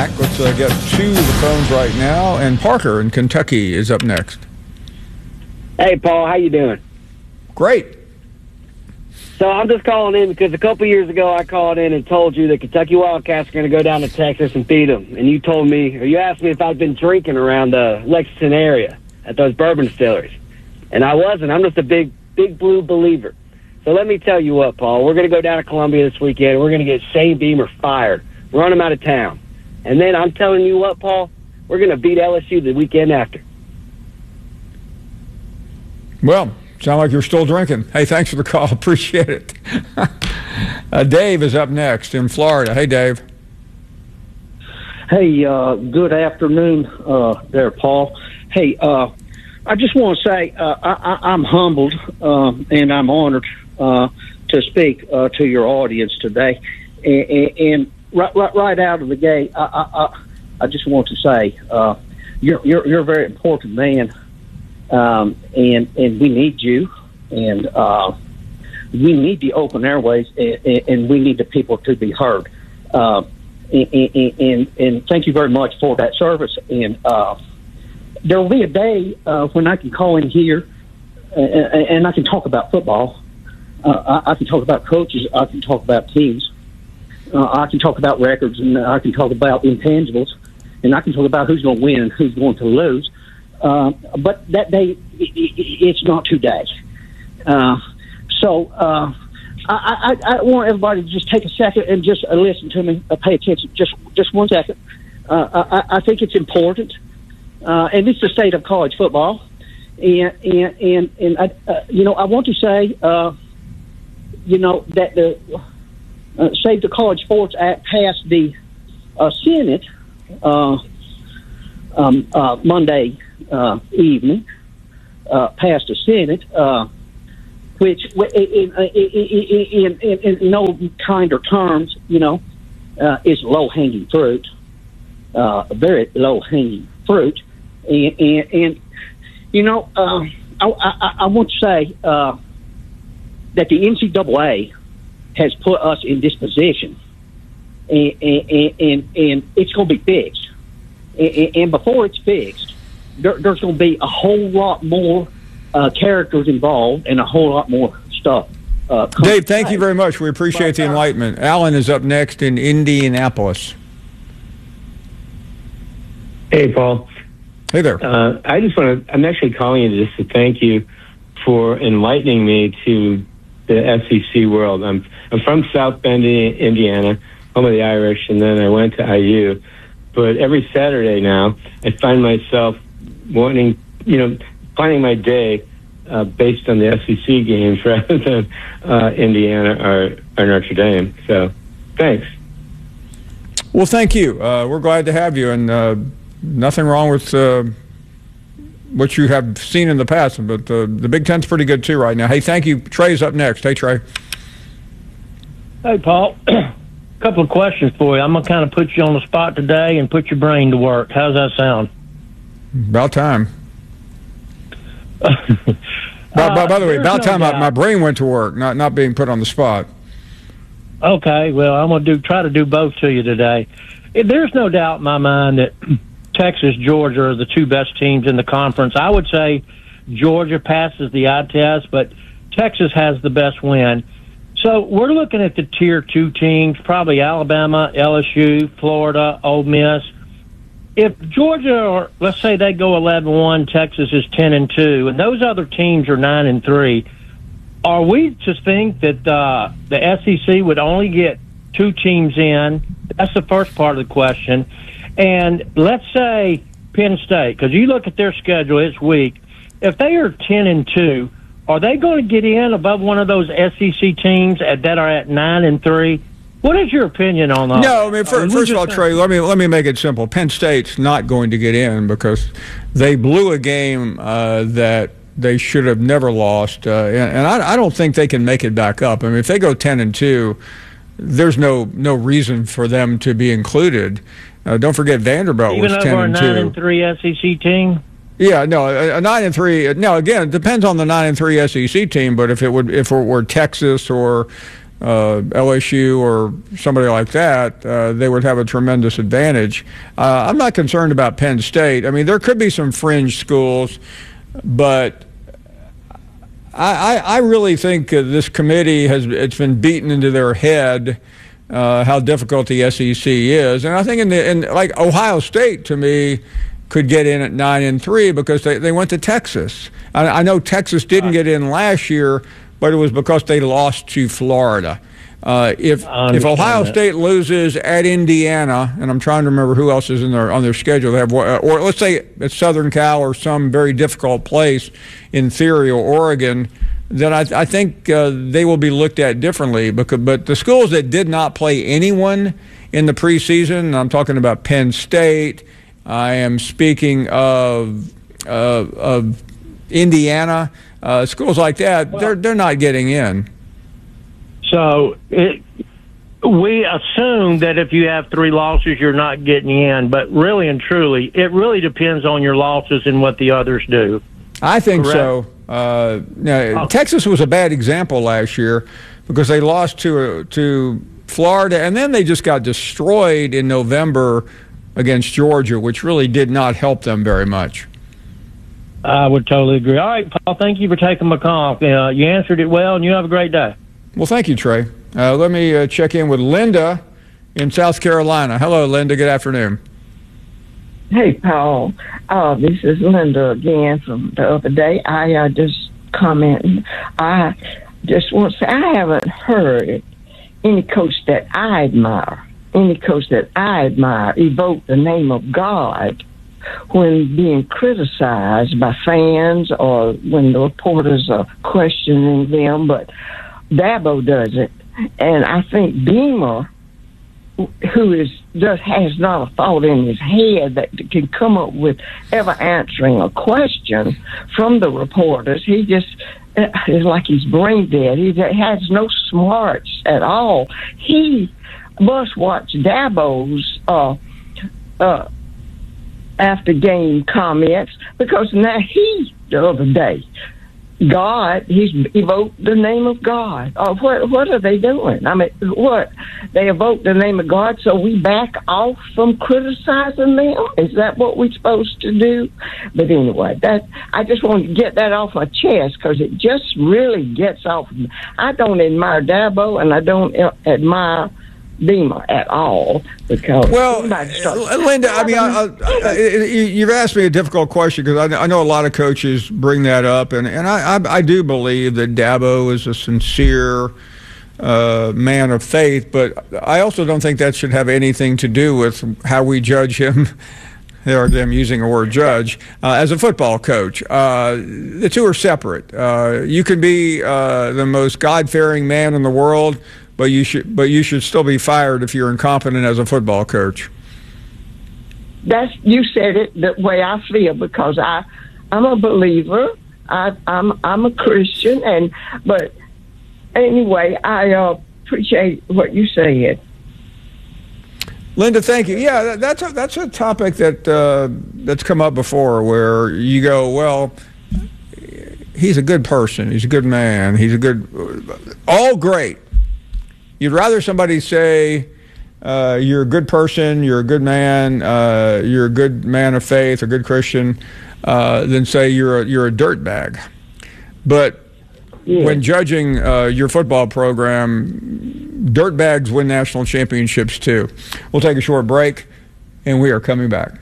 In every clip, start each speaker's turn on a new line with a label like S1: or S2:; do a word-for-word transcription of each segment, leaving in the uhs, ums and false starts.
S1: back. Let's uh, get to the phones right now. And Parker in Kentucky is up next.
S2: Hey, Paul, how you doing?
S1: Great.
S2: So I'm just calling in because a couple years ago I called in and told you that Kentucky Wildcats are going to go down to Texas and beat them. And you told me, or you asked me if I'd been drinking around the Lexington area at those bourbon distilleries. And I wasn't. I'm just a big, big blue believer. So let me tell you what, Paul. We're going to go down to Columbia this weekend. We're going to get Shane Beamer fired, run him out of town. And then I'm telling you what, Paul, we're going to beat L S U the weekend after.
S1: Well, sound like you're still drinking. Hey, thanks for the call. Appreciate it. uh, Dave is up next in Florida. Hey, Dave.
S3: Hey, uh, good afternoon uh, there, Paul. Hey, uh, I just want to say uh, I, I'm humbled uh, and I'm honored uh, to speak uh, to your audience today. And, and, and right, right, right out of the gate, I, I, I, I just want to say uh, you're, you're, you're a very important man. Um, and and we need you, and uh, we need the open airways, and, and we need the people to be heard. Uh, and, and, and, and thank you very much for that service. And uh, there will be a day uh, when I can call in here, and, and I can talk about football. Uh, I, I can talk about coaches. I can talk about teams. Uh, I can talk about records, and I can talk about intangibles, and I can talk about who's going to win and who's going to lose. Uh, but that day, it, it, it's not today. Uh, so uh, I, I, I want everybody to just take a second and just uh, listen to me, uh, pay attention, just just one second. Uh, I, I think it's important, uh, and it's the state of college football. And and and, and I, uh, you know, I want to say, uh, you know, that the uh, Save the College Sports Act passed the uh, Senate uh, um, uh, Monday. Uh, evening, uh, passed the Senate, uh, which in, in, in, in, in no kinder terms, you know, uh, is low-hanging fruit, uh, very low-hanging fruit. And, and, and you know, uh, I, I, I want to say uh, that the N C double A has put us in this position, and, and, and, and it's going to be fixed. And, and before it's fixed, There, there's going to be a whole lot more uh, characters involved and a whole lot more stuff. Uh,
S1: Dave, thank you very much. We appreciate the enlightenment. Alan is up next in Indianapolis.
S4: Hey, Paul.
S1: Hey there.
S4: Uh, I just want to, I'm actually calling you just to thank you for enlightening me to the S E C world. I'm, I'm from South Bend, Indiana, home of the Irish, and then I went to I U. But every Saturday now, I find myself wanting, you know, planning my day uh, based on the S E C games rather than uh, Indiana or, or Notre Dame. So, thanks.
S1: Well, thank you. Uh, we're glad to have you, and uh, nothing wrong with uh, what you have seen in the past. But uh, the Big Ten's pretty good too right now. Hey, thank you. Trey's up next. Hey, Trey.
S5: Hey, Paul. Couple of questions for you. I'm going to kind of put you on the spot today and put your brain to work. How's that sound?
S1: About time. by, by, by the way, about no time my, my brain went to work, not not being put on the spot.
S5: Okay, well, I'm going to do try to do both to you today. There's no doubt in my mind that Texas, Georgia are the two best teams in the conference. I would say Georgia passes the eye test, but Texas has the best win. So we're looking at the tier two teams, probably Alabama, L S U, Florida, Ole Miss. If Georgia, or let's say they go eleven and one, Texas is ten and two, and those other teams are nine and three, are we to think that uh, the S E C would only get two teams in? That's the first part of the question. And let's say Penn State, because you look at their schedule, it's weak. If they are ten and two, are they going to get in above one of those S E C teams at, that are at nine and three? What is your opinion on that?
S1: No, I mean, for, first of all, Trey, let me let me make it simple. Penn State's not going to get in because they blew a game uh, that they should have never lost, uh, and, and I, I don't think they can make it back up. I mean, if they go ten and two, there's no no reason for them to be included. Uh, don't forget Vanderbilt
S5: Even
S1: was ten and two.
S5: Even over a nine and three S E C team.
S1: Yeah, no, a, a nine and three. Now again, it depends on the nine and three S E C team. But if it would, if it were Texas or uh, L S U or somebody like that, uh, they would have a tremendous advantage. Uh, I'm not concerned about Penn State. I mean, there could be some fringe schools, but I, I, I really think uh, this committee has it's been beaten into their head uh, how difficult the S E C is, and I think in the in like Ohio State to me could get in at nine and three because they, they went to Texas. I, I know Texas didn't get in last year, but it was because they lost to Florida. Uh, if if Ohio that. State loses at Indiana, and I'm trying to remember who else is in their on their schedule, they have, or let's say it's Southern Cal or some very difficult place in theory, or Oregon, then I, I think uh, they will be looked at differently. Because, but the schools that did not play anyone in the preseason, I'm talking about Penn State, I am speaking of uh, of Indiana, uh, schools like that, well, they're they're not getting in.
S5: So it, we assume that if you have three losses, you're not getting in. But really and truly, it really depends on your losses and what the others do.
S1: I think
S5: Correct?
S1: so. Uh, now,
S5: oh.
S1: Texas was a bad example last year because they lost to to Florida, and then they just got destroyed in November against Georgia, which really did not help them very much.
S5: I would totally agree. All right, Paul, thank you for taking my call. Uh, you answered it well, and you have a great day.
S1: Well, thank you, Trey. Uh, let me uh, check in with Linda in South Carolina. Hello, Linda. Good afternoon.
S6: Hey, Paul. Uh, this is Linda again from the other day. I uh, just commenting. I just want to say I haven't heard any coach that I admire, any coach that I admire evoke the name of God when being criticized by fans or when the reporters are questioning them, but Dabo does it. And I think Beamer, who is just has not a thought in his head that can come up with ever answering a question from the reporters, he just is like he's brain dead. He has no smarts at all. He must watch Dabo's uh, uh, after game comments, because now he, the other day, God, he's evoked the name of God. Oh, what what are they doing? I mean, what? They evoke the name of God, so we back off from criticizing them? Is that what we're supposed to do? But anyway, that I just want to get that off my chest because it just really gets off. I don't admire Dabo, and I don't admire Beamer at all, because
S1: well, Linda, I mean, I, I, I, you've asked me a difficult question because I, I know a lot of coaches bring that up, and and I I, I do believe that Dabo is a sincere uh, man of faith, but I also don't think that should have anything to do with how we judge him. There, them using a word judge uh, as a football coach. Uh, the two are separate. Uh, you can be uh, the most God-fearing man in the world, but you should but you should still be fired if you're incompetent as a football coach.
S6: That's you said it the way I feel, because I I'm a believer. I I'm I'm a Christian, and but anyway, I uh, appreciate what you said.
S1: Linda, thank you. Yeah, that, that's a, that's a topic that uh, that's come up before, where you go, well, he's a good person, he's a good man, he's a good, all great. You'd rather somebody say uh, you're a good person, you're a good man, uh, you're a good man of faith, a good Christian, uh, than say you're a, you're a dirtbag. But yeah. When judging uh, your football program, dirtbags win national championships too. We'll take a short break, and we are coming back.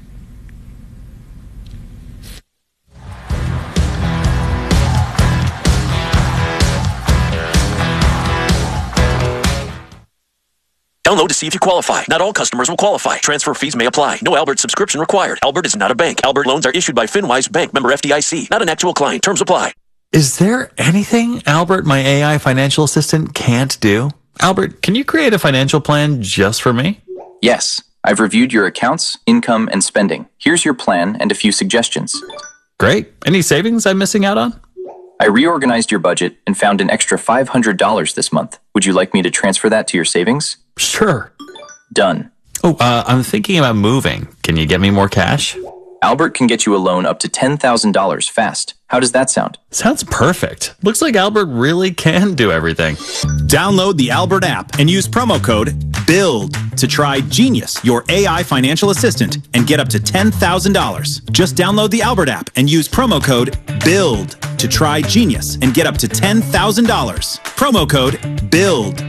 S7: Download to see if you qualify. Not all customers will qualify. Transfer fees may apply. No Albert subscription required. Albert is not a bank. Albert loans are issued by FinWise Bank, member F D I C. Not an actual client. Terms apply.
S8: Is there anything Albert, my A I financial assistant, can't do? Albert, can you create a financial plan just for me?
S9: Yes. I've reviewed your accounts, income, and spending. Here's your plan and a few suggestions.
S8: Great. Any savings I'm missing out on?
S9: I reorganized your budget and found an extra five hundred dollars this month. Would you like me to transfer that to your savings?
S8: Sure.
S9: Done.
S8: Oh, uh, I'm thinking about moving. Can you get me more cash?
S9: Albert can get you a loan up to ten thousand dollars fast. How does that sound?
S8: Sounds perfect. Looks like Albert really can do everything.
S10: Download the Albert app and use promo code BUILD to try Genius, your A I financial assistant, and get up to ten thousand dollars. Just download the Albert app and use promo code BUILD to try Genius and get up to ten thousand dollars. Promo code BUILD.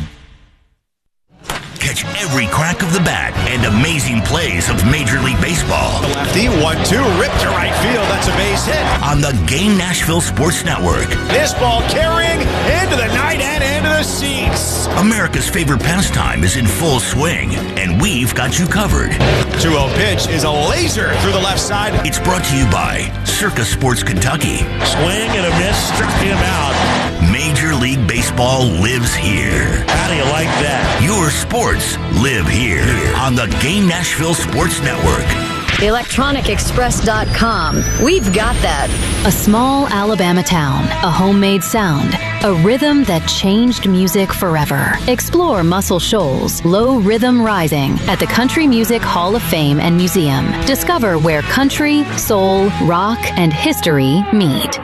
S11: Catch every crack of the bat and amazing plays of Major League Baseball.
S12: The lefty, one two, ripped to right field. That's a base hit.
S11: On the Game Nashville Sports Network.
S12: This ball carrying into the night and into the seats.
S11: America's favorite pastime is in full swing, and we've got you covered.
S12: two oh pitch is a laser through the left side.
S11: It's brought to you by Circa Sports Kentucky.
S13: Swing and a miss, struck him out.
S11: Major League Baseball lives here.
S13: How do you like that?
S11: Your sports live here on the Game Nashville Sports Network.
S14: electronic express dot com. We've got that. A small Alabama town, a homemade sound, a rhythm that changed music forever. Explore Muscle Shoals, Low Rhythm Rising at the Country Music Hall of Fame and Museum. Discover where country, soul, rock, and history meet.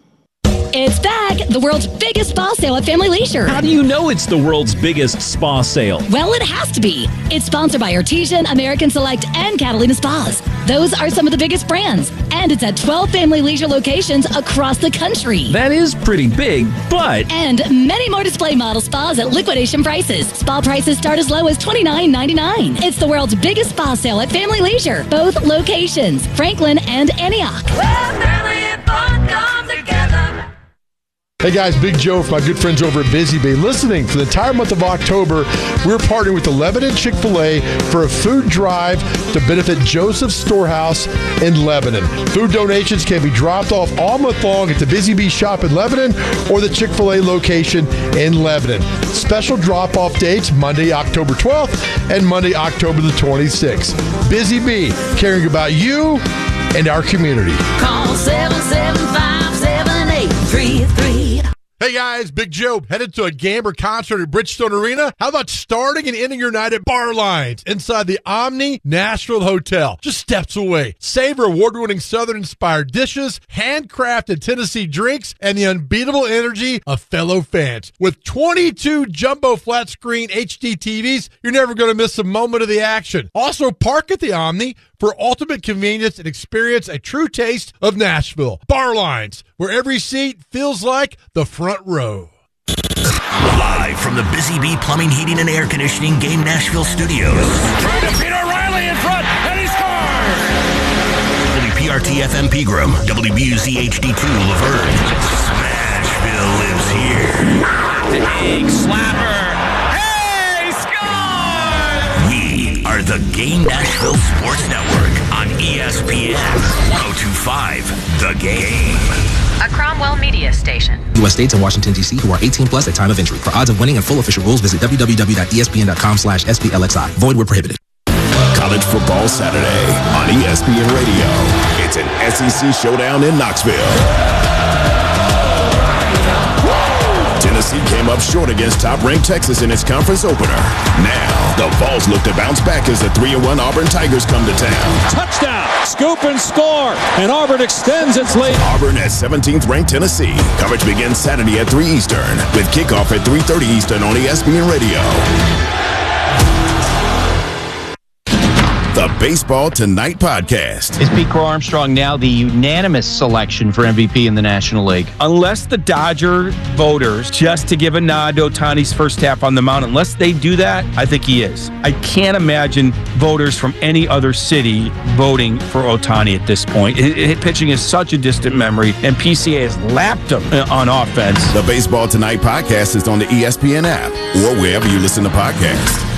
S15: It's back! The world's biggest spa sale at Family Leisure.
S16: How do you know it's the world's biggest spa sale?
S15: Well, it has to be. It's sponsored by Artesian, American Select, and Catalina Spas. Those are some of the biggest brands. And it's at twelve Family Leisure locations across the country.
S16: That is pretty big, but...
S15: And many more display model spas at liquidation prices. Spa prices start as low as twenty-nine ninety-nine. It's the world's biggest spa sale at Family Leisure. Both locations, Franklin and Antioch.
S17: Where family and fun come together.
S18: Hey guys, Big Joe from my good friends over at Busy Bee. Listening, for the entire month of October, we're partnering with the Lebanon Chick-fil-A for a food drive to benefit Joseph's Storehouse in Lebanon. Food donations can be dropped off all month long at the Busy Bee shop in Lebanon or the Chick-fil-A location in Lebanon. Special drop-off dates, Monday, October twelfth and Monday, October the twenty-sixth. Busy Bee, caring about you and our community.
S17: Call seven seven five, seven eight three three.
S18: Hey guys, Big Joe, headed to a Gamber concert at Bridgestone Arena? How about starting and ending your night at Bar Lines inside the Omni Nashville Hotel, just steps away? Savor award-winning Southern-inspired dishes, handcrafted Tennessee drinks, and the unbeatable energy of fellow fans. With twenty-two jumbo flat-screen H D T Vs, you're never going to miss a moment of the action. Also, park at the Omni for ultimate convenience and experience a true taste of Nashville. Bar Lines, where every seat feels like the front row.
S11: Live from the Busy Bee Plumbing, Heating, and Air Conditioning Game Nashville studios.
S13: Trying to beat O'Reilly in front, and he scores!
S11: W P R T F M Pegram, W B U Z H D two Laverne. Smashville lives here.
S13: Big slapper. Hey, scores!
S11: We are the Game Nashville Sports Network on E S P N one oh two point five The Game.
S19: A Cromwell Media Station.
S20: U S states and Washington, D C who are eighteen plus at time of entry. For odds of winning and full official rules, visit w w w dot e s p n dot com slash s p l x i. Void where prohibited.
S21: College Football Saturday on E S P N Radio. It's an S E C showdown in Knoxville. Tennessee came up short against top-ranked Texas in its conference opener. Now, the Vols look to bounce back as the three and one Auburn Tigers come to town.
S22: Touchdown! Scoop and score! And Auburn extends its lead.
S21: Auburn has seventeenth-ranked Tennessee. Coverage begins Saturday at three Eastern, with kickoff at three thirty Eastern on E S P N Radio. The Baseball Tonight podcast.
S23: Is Pete Crow Armstrong now the unanimous selection for M V P in the National League?
S24: Unless the Dodger voters, just to give a nod to Ohtani's first half on the mound, unless they do that, I think he is. I can't imagine voters from any other city voting for Ohtani at this point. It, it, pitching is such a distant memory, and P C A has lapped him on offense.
S21: The Baseball Tonight podcast is on the E S P N app or wherever you listen to podcasts.